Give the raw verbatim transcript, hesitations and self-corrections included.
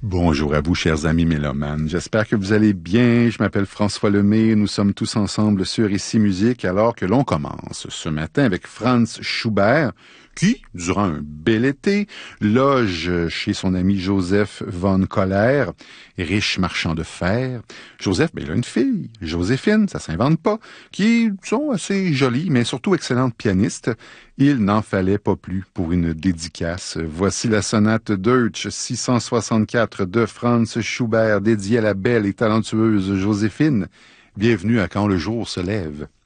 Bonjour à vous, chers amis mélomanes. J'espère que vous allez bien. Je m'appelle François Lemay. Nous sommes tous ensemble sur Ici Musique alors que l'on commence ce matin avec Franz Schubert qui, durant un bel été, loge chez son ami Joseph von Kohler, riche marchand de fer. Joseph, ben, il a une fille, Joséphine, ça s'invente pas, qui sont assez jolies, mais surtout excellentes pianistes. Il n'en fallait pas plus pour une dédicace. Voici la sonate Deutsch six cent soixante-quatre de Franz Schubert, dédiée à la belle et talentueuse Joséphine. Bienvenue à Quand le jour se lève.